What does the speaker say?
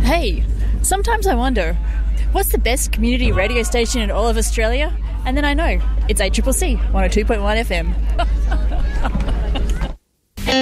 Hey, sometimes I wonder, what's the best community radio station in all of Australia? And then I know, it's ACCC 102.1 FM.